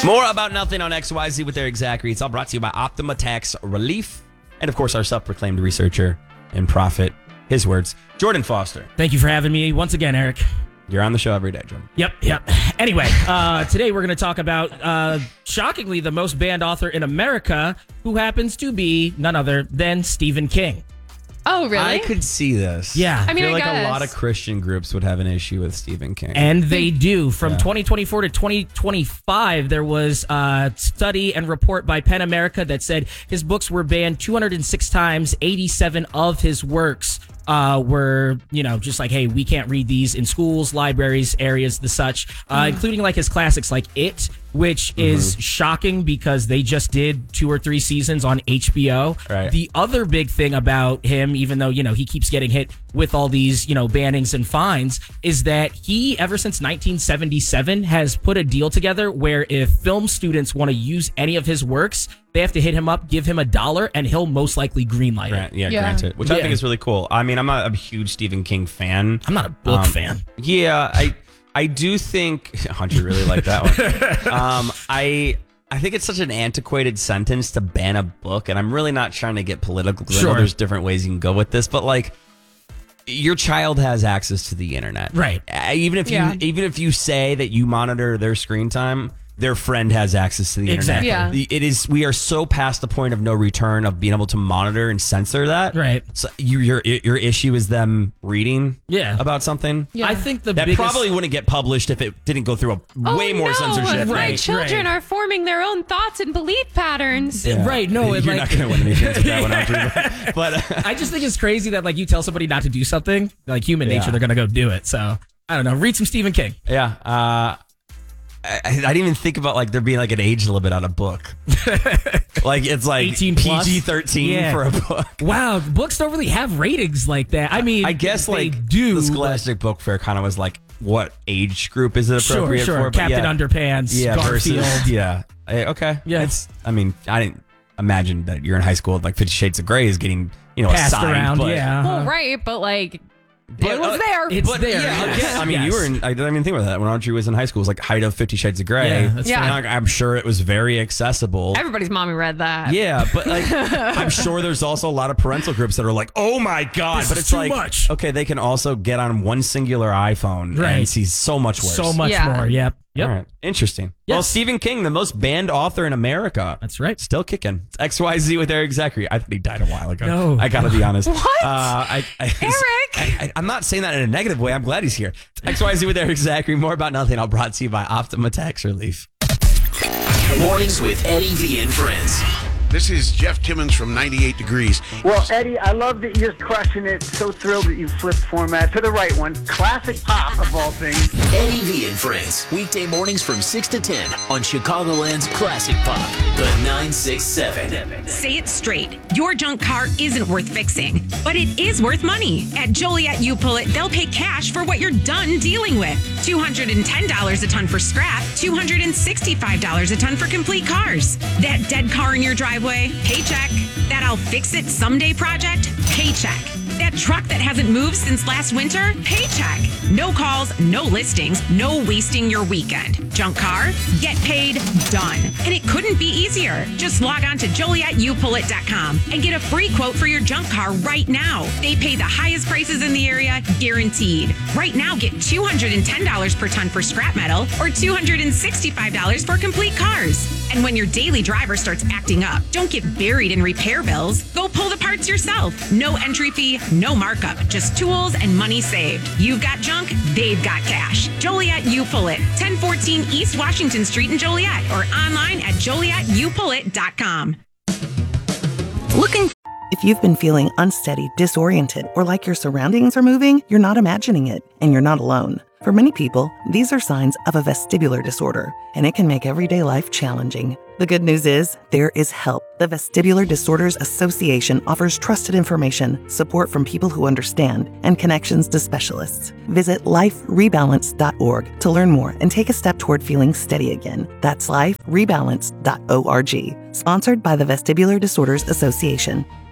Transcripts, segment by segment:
More About Nothing on XYZ with Eric Zachary. It's all brought to you by Optima Tax Relief. And, of course, our self-proclaimed researcher and prophet, his words, Jordan Foster. Thank you for having me once again, Eric. You're on the show every day, Jordan. Yep. Anyway, today we're going to talk about, shockingly, the most banned author in America, who happens to be none other than Stephen King. Oh, really? I could see this. Yeah. I mean, feel like guess. a lot of Christian groups would have an issue with Stephen King. And they do. From 2024 to 2025, there was a study and report by PEN America that said his books were banned 206 times. 87 of his works were, just like, hey, we can't read these in schools, libraries, areas, the such, including like his classics like It, which is shocking because they just did 2 or 3 seasons on HBO. Right. The other big thing about him, even though, he keeps getting hit with all these, bannings and fines, is that he, ever since 1977, has put a deal together where if film students want to use any of his works, they have to hit him up, give him $1, and he'll most likely greenlight it. Grant it. Which I think is really cool. I mean, I'm not a huge Stephen King fan. I'm not a book fan. Yeah, I do think Hunter really liked that one. I think it's such an antiquated sentence to ban a book, and I'm really not trying to get political because I know there's different ways you can go with this, but like, your child has access to the internet, right? Even if you say that you monitor their screen time, their friend has access to the internet. Yeah. We are so past the point of no return of being able to monitor and censor that. Right. So your issue is them reading about something. Yeah. I think that probably wouldn't get published if it didn't go through way more censorship. My children are forming their own thoughts and belief patterns. Yeah. Right. No, you're not going to win anything with that one, Andrew. But I just think it's crazy that like you tell somebody not to do something, like human nature, they're going to go do it. So I don't know. Read some Stephen King. Yeah. I didn't even think about like there being like an age limit on a book. Like it's like 18 plus? PG-13 for a book. Wow, books don't really have ratings like that. I mean, I guess they like do. The Scholastic Book Fair kind of was like, what age group is it appropriate sure. for? Captain Underpants, Garfield. Versus, okay. Yeah. I didn't imagine that you're in high school like 50 Shades of Grey is getting, passed assigned. around. But, Well, right, but like... it was there. It's there. Yeah, again, I mean, you were in. I didn't even think about that when Audrey was in high school. It was like height of 50 Shades of Grey. Yeah, that's fair. And I'm sure it was very accessible. Everybody's mommy read that. Yeah, but like, I'm sure there's also a lot of parental groups that are like, oh my God, but it's too like, much. Okay, they can also get on one singular iPhone and see so much worse. So much more. Yep. All right. Interesting. Yes. Well, Stephen King, the most banned author in America. That's right. Still kicking. It's XYZ with Eric Zachary. I think he died a while ago. No. I gotta be honest. What? Eric! I'm not saying that in a negative way. I'm glad he's here. It's XYZ with Eric Zachary. More About Nothing. All brought to you by Optima Tax Relief. Mornings with Eddie V and Friends. This is Jeff Timmons from 98 Degrees. Well, Eddie, I love that you're crushing it. So thrilled that you flipped format to the right one. Classic pop of all things. Eddie V and Friends. Weekday mornings from 6 to 10 on Chicagoland's Classic Pop, the 967. Say it straight. Your junk car isn't worth fixing, but it is worth money. At Joliet You Pull It, they'll pay cash for what you're done dealing with. $210 a ton for scrap, $265 a ton for complete cars. That dead car in your driveway, paycheck. That I'll fix it someday project, paycheck. That truck that hasn't moved since last winter, paycheck. No calls, no listings, no wasting your weekend. Junk car, get paid, done. And it couldn't be easier. Just log on to JolietYouPullIt.com and get a free quote for your junk car right now. They pay the highest prices in the area, guaranteed. Right now, get $210 per ton for scrap metal or $265 for complete cars. And when your daily driver starts acting up, don't get buried in repair bills. Go pull the parts yourself. No entry fee, no markup, just tools and money saved. You've got junk, they've got cash. Joliet You Pull It, 1014 East Washington Street in Joliet, or online at JolietYouPullIt.com. If you've been feeling unsteady, disoriented, or like your surroundings are moving, you're not imagining it, and you're not alone. For many people, these are signs of a vestibular disorder, and it can make everyday life challenging. The good news is, there is help. The Vestibular Disorders Association offers trusted information, support from people who understand, and connections to specialists. Visit liferebalance.org to learn more and take a step toward feeling steady again. That's liferebalance.org. Sponsored by the Vestibular Disorders Association.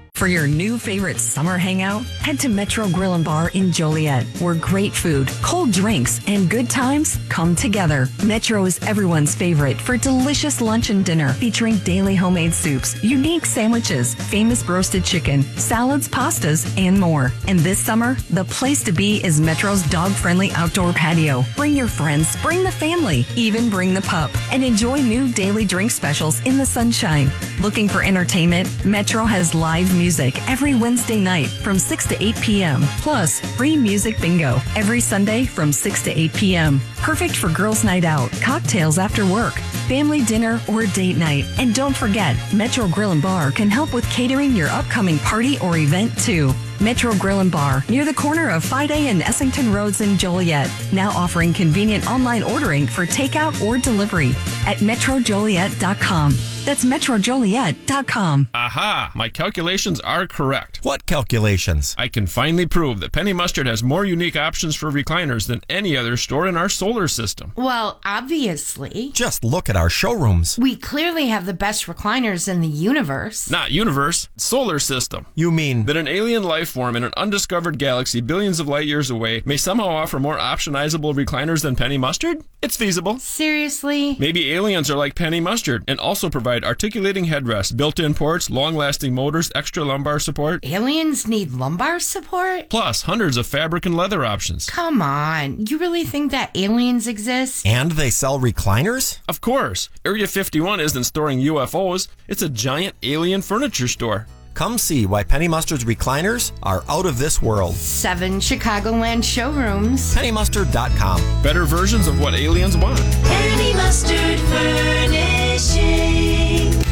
For your new favorite summer hangout, head to Metro Grill and Bar in Joliet, where great food, cold drinks, and good times come together. Metro is everyone's favorite for delicious lunch and dinner featuring daily homemade soups, unique sandwiches, famous roasted chicken, salads, pastas, and more. And this summer, the place to be is Metro's dog-friendly outdoor patio. Bring your friends, bring the family, even bring the pup, and enjoy new daily drink specials in the sunshine. Looking for entertainment? Metro has live music every Wednesday night from 6 to 8 p.m. Plus, free music bingo every Sunday from 6 to 8 p.m. Perfect for girls' night out, cocktails after work, family dinner, or date night. And don't forget, Metro Grill and Bar can help with catering your upcoming party or event too. Metro Grill and Bar, near the corner of Friday and Essington Roads in Joliet. Now offering convenient online ordering for takeout or delivery at metrojoliet.com. That's metrojoliet.com. Aha! My calculations are correct. What calculations? I can finally prove that Penny Mustard has more unique options for recliners than any other store in our solar system. Well, obviously. Just look at our showrooms. We clearly have the best recliners in the universe. Not universe, solar system. You mean that an alien life form in an undiscovered galaxy billions of light years away may somehow offer more optionizable recliners than Penny Mustard? It's feasible. Seriously? Maybe aliens are like Penny Mustard and also provide articulating headrests, built-in ports, long-lasting motors, extra lumbar support. Aliens need lumbar support? Plus, hundreds of fabric and leather options. Come on. You really think that aliens exist? And they sell recliners? Of course. Area 51 isn't storing UFOs. It's a giant alien furniture store. Come see why Penny Mustard's recliners are out of this world. 7 Chicagoland showrooms. PennyMustard.com. Better versions of what aliens want. Penny Mustard Furnishing.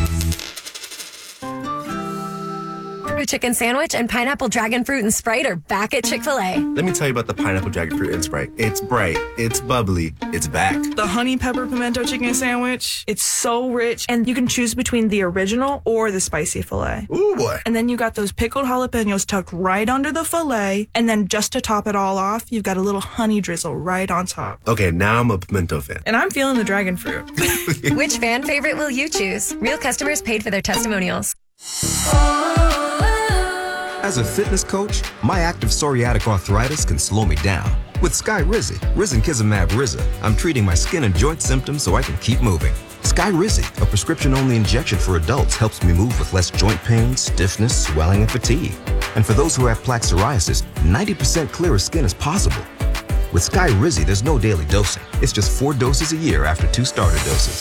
Chicken sandwich and pineapple dragon fruit and Sprite are back at Chick-fil-A. Let me tell you about the pineapple dragon fruit and Sprite. It's bright, it's bubbly, it's back. The honey pepper pimento chicken sandwich, it's so rich, and you can choose between the original or the spicy filet. Ooh boy. And then you got those pickled jalapenos tucked right under the filet, and then just to top it all off, you've got a little honey drizzle right on top. Okay, now I'm a pimento fan. And I'm feeling the dragon fruit. Which fan favorite will you choose? Real customers paid for their testimonials. As a fitness coach, my active psoriatic arthritis can slow me down. With Skyrizi, Risankizumab Riza, I'm treating my skin and joint symptoms so I can keep moving. Skyrizi, a prescription-only injection for adults, helps me move with less joint pain, stiffness, swelling, and fatigue. And for those who have plaque psoriasis, 90% clearer skin is possible. With Skyrizi, there's no daily dosing. It's just 4 doses a year after 2 starter doses.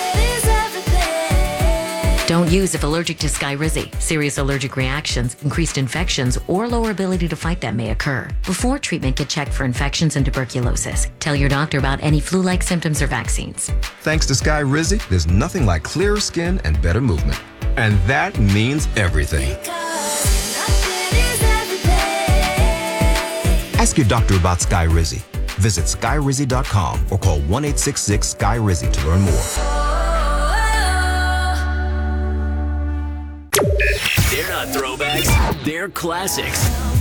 Don't use if allergic to Skyrizi. Serious allergic reactions, increased infections, or lower ability to fight them may occur. Before treatment, get checked for infections and tuberculosis. Tell your doctor about any flu-like symptoms or vaccines. Thanks to Skyrizi, there's nothing like clearer skin and better movement. And that means everything. Ask your doctor about Skyrizi. Visit Skyrizi.com or call 1-866-SKY-RIZI to learn more. They're not throwbacks, they're classics.